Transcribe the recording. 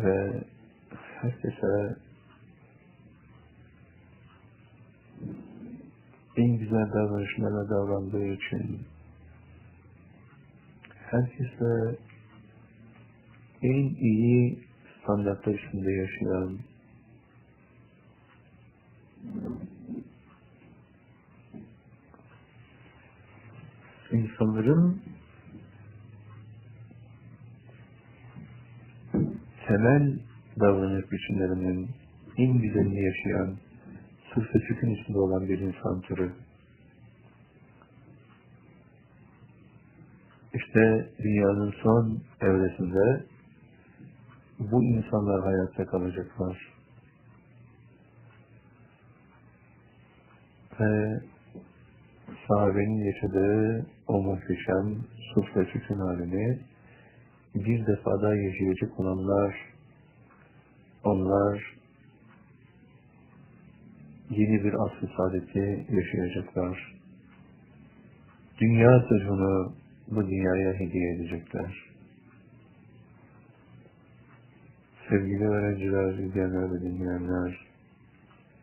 ve herkese en güzel davranışlarla davrandığı için, herkese en iyi standartlar içinde yaşayan, insanların temel davranış biçimlerinin en güzelini yaşayan, sırf ve sükun içinde olan bir insan türü. İşte dünyanın son evresinde bu insanlar hayatta kalacaklar. Ve sahabenin yaşadığı o muhteşem sırf ve sükun halini bir defada yaşayacak olanlar, onlar yeni bir asr-ı saadeti yaşayacaklar. Dünya sırrını bu dünyaya hediye edecekler. Sevgili öğrenciler, izleyenler ve dinleyenler,